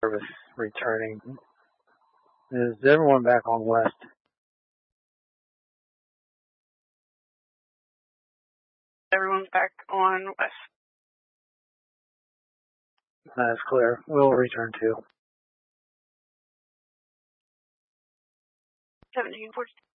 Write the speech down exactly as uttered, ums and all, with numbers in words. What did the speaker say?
service returning. Is everyone back on west? Everyone's back on west. That's clear. We'll return to. seventeen forty.